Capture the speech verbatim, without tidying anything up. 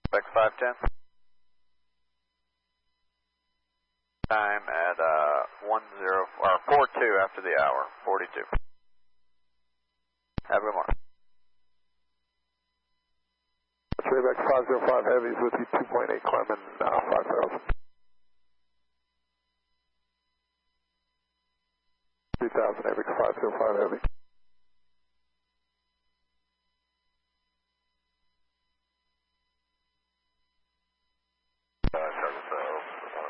X five ten. Time at uh one zero or four two after the hour, forty two. Have a good morning. Rayback five zero five Heavies with you, two point eight climbing uh, five thousand. two thousand, Rayback five zero five Heavy.